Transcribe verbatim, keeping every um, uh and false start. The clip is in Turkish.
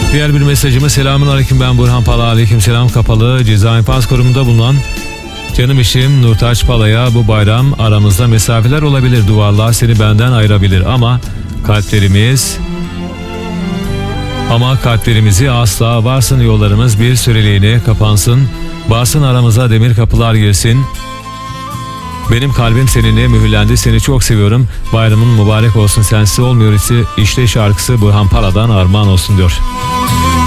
Diğer bir mesajımız: selamun aleyküm, ben Burhan Pala. Aleyküm selam. Kapalı ceza infaz kurumunda bulunan canım eşim Nurtaç Pala'ya bu bayram aramızda mesafeler olabilir. Duvarlar seni benden ayırabilir ama kalplerimiz ama kalplerimizi asla, varsın yollarımız bir süreliğine kapansın. Varsın aramıza demir kapılar girsin. Benim kalbim seninle mühürlendi, seni çok seviyorum. Bayramın mübarek olsun, sensiz olmuyor ise işte şarkısı Burhan Pala'dan armağan olsun diyor.